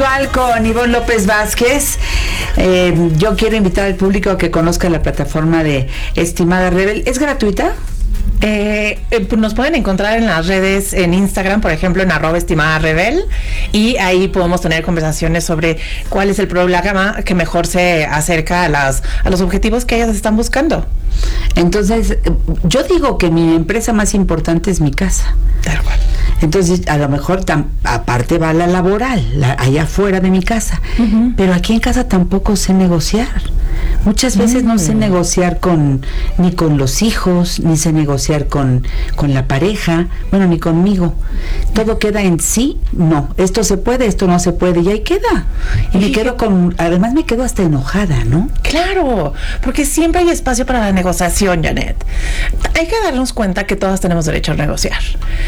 Sexual con Ivonne López Vázquez. Yo quiero invitar al público a que conozca la plataforma de Estimada Rebel. ¿Es gratuita? Nos pueden encontrar en las redes, en Instagram, por ejemplo, en @estimadrebel, y ahí podemos tener conversaciones sobre cuál es el programa que mejor se acerca a los objetivos que ellas están buscando. Entonces, yo digo que mi empresa más importante es mi casa. Tal cual. Entonces, a lo mejor aparte va la laboral, allá afuera de mi casa. Uh-huh. Pero aquí en casa tampoco sé negociar. Muchas veces no sé negociar ni con los hijos, ni sé negociar con la pareja, bueno, ni conmigo. Todo queda en sí, no. Esto se puede, esto no se puede, y ahí queda. Y además me quedo hasta enojada, ¿no? Claro, porque siempre hay espacio para la negociación, Janet. Hay que darnos cuenta que todas tenemos derecho a negociar.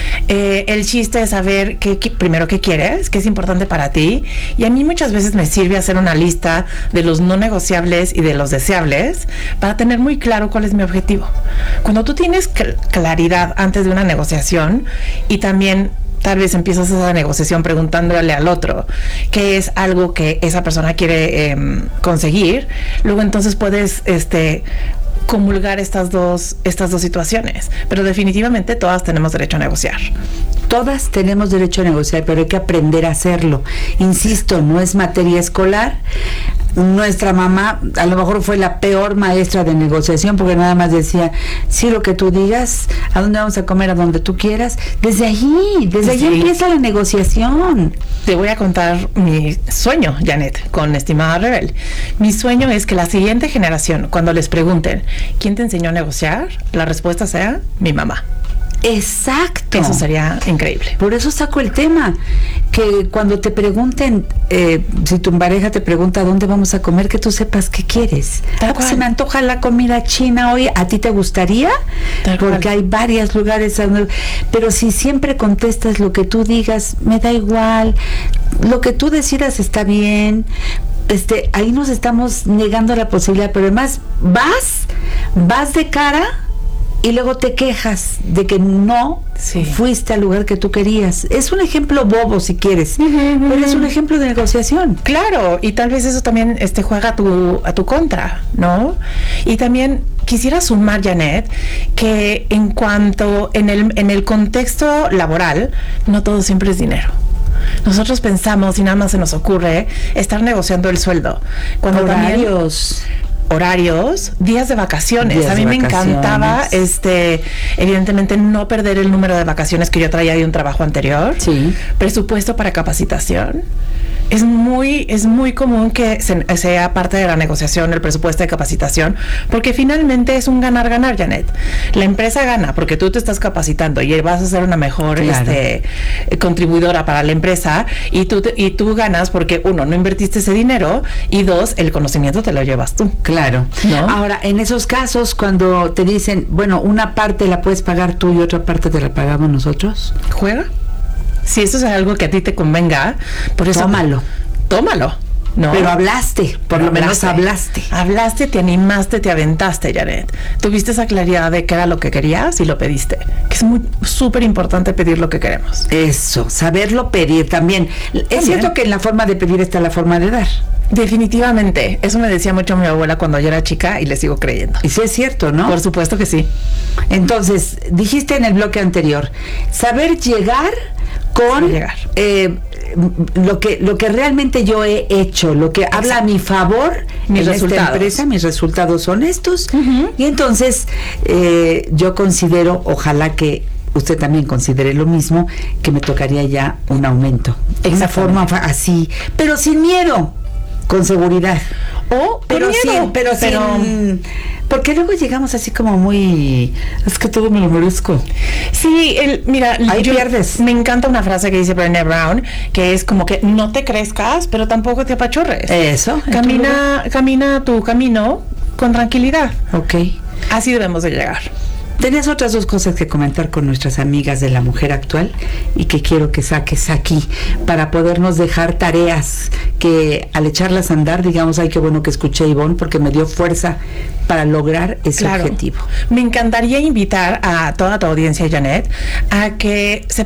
El chiste es saber primero qué quieres, qué es importante para ti, y a mí muchas veces me sirve hacer una lista de los no negociables y de los deseables para tener muy claro cuál es mi objetivo. Cuando tú tienes claridad antes de una negociación, y también tal vez empiezas esa negociación preguntándole al otro qué es algo que esa persona quiere conseguir, luego entonces puedes comulgar estas dos situaciones. Pero definitivamente todas tenemos derecho a negociar. Todas tenemos derecho a negociar, pero hay que aprender a hacerlo. Insisto, no es materia escolar. Nuestra mamá a lo mejor fue la peor maestra de negociación, porque nada más decía, sí, lo que tú digas, a dónde vamos a comer, a donde tú quieras. Desde allí empieza la negociación. Te voy a contar mi sueño, Janet, con Estimada Rebel. Mi sueño es que la siguiente generación, cuando les pregunten ¿quién te enseñó a negociar?, la respuesta sea mi mamá. Exacto. Eso sería increíble. Por eso saco el tema, que cuando te pregunten, si tu pareja te pregunta dónde vamos a comer, que tú sepas qué quieres. Se me antoja la comida china hoy, ¿a ti te gustaría? Porque hay varios lugares, pero si siempre contestas lo que tú digas, me da igual, lo que tú decidas está bien. Ahí nos estamos negando la posibilidad, pero además vas de cara y luego te quejas de que no fuiste al lugar que tú querías. Es un ejemplo bobo si quieres, pero es un ejemplo de negociación. Claro, y tal vez eso también juega a tu contra, ¿no? Y también quisiera sumar, Janet, que en cuanto en el contexto laboral, no todo siempre es dinero. Nosotros pensamos, y nada más se nos ocurre, estar negociando el sueldo. Cuando horarios, días de vacaciones. A mí me encantaba, evidentemente, no perder el número de vacaciones que yo traía de un trabajo anterior. Sí. Presupuesto para capacitación. Es muy común que sea parte de la negociación el presupuesto de capacitación, porque finalmente es un ganar-ganar, Janet. La empresa gana porque tú te estás capacitando y vas a ser una mejor contribuidora para la empresa, y tú ganas porque, uno, no invertiste ese dinero, y dos, el conocimiento te lo llevas tú. Claro. ¿No? Ahora, en esos casos, cuando te dicen, bueno, una parte la puedes pagar tú y otra parte te la pagamos nosotros, ¿juega? Si eso es algo que a ti te convenga, por eso tómalo. No. Pero hablaste, por lo menos hablaste. Hablaste, te animaste, te aventaste, Janet. Tuviste esa claridad de qué era lo que querías y lo pediste. Que es súper importante pedir lo que queremos. Eso, saberlo pedir también. Es cierto que en la forma de pedir está la forma de dar. Definitivamente. Eso me decía mucho mi abuela cuando yo era chica, y le sigo creyendo. Y sí es cierto, ¿no? Por supuesto que sí. Entonces, dijiste en el bloque anterior, saber llegar con lo que realmente yo he hecho, lo que habla a mi favor mis en resultados. Esta empresa, mis resultados son estos. Y entonces yo considero, ojalá que usted también considere lo mismo, que me tocaría ya un aumento. En una forma así, pero sin miedo, con seguridad. Pero porque luego llegamos así como muy, es que todo me lo merezco. Sí, mira, ahí pierdes. Me encanta una frase que dice Brené Brown, que es como que no te crezcas, pero tampoco te apachurres. Eso. Camina tu camino con tranquilidad. Ok. Así debemos de llegar. Tenías otras dos cosas que comentar con nuestras amigas de la mujer actual y que quiero que saques aquí para podernos dejar tareas que al echarlas a andar, digamos, ay, qué bueno que escuché a Ivonne porque me dio fuerza para lograr ese objetivo. Me encantaría invitar a toda tu audiencia, Janet, a que se